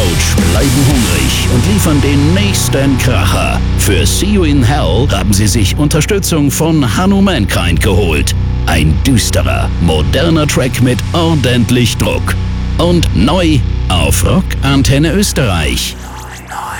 Couch bleiben hungrig und liefern den nächsten Kracher. Für See You in Hell haben sie sich Unterstützung von Hanumankind geholt. Ein düsterer, moderner Track mit ordentlich Druck. Und neu auf Rock Antenne Österreich.